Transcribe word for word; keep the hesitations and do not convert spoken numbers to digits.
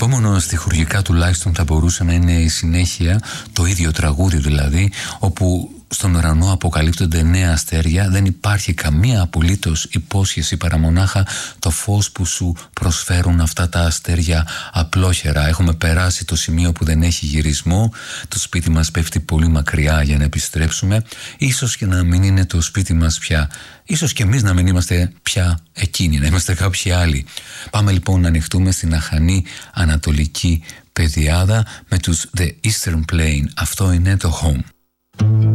Αυτό μονοστιχουργικά τουλάχιστον θα μπορούσε να είναι η συνέχεια, το ίδιο τραγούδι δηλαδή, όπου στον ουρανό αποκαλύπτονται νέα αστέρια, δεν υπάρχει καμία απολύτως υπόσχεση παρά μονάχα το φως που σου προσφέρουν αυτά τα αστέρια απλόχερα. Έχουμε περάσει το σημείο που δεν έχει γυρισμό, το σπίτι μας πέφτει πολύ μακριά για να επιστρέψουμε, ίσως και να μην είναι το σπίτι μας πια, ίσως και εμείς να μην είμαστε πια εκείνοι, να είμαστε κάποιοι άλλοι. Πάμε λοιπόν να ανοιχτούμε στην αχανή ανατολική πεδιάδα με τους The Eastern Plain. Αυτό είναι το Home.